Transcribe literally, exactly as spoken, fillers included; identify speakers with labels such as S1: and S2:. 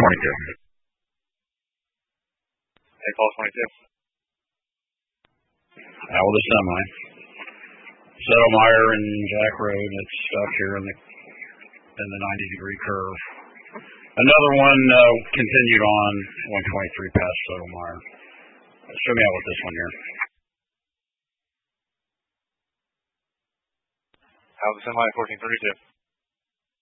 S1: twenty-two.
S2: Hey, Paul twenty-two.
S3: Out with the semi. Settlemyer and Jack Road, it's up here in the in the ninety degree curve. Another one uh, continued on one twenty-three past Settlemyer. Show me out with this one here.
S2: Out with the semi fourteen thirty-two.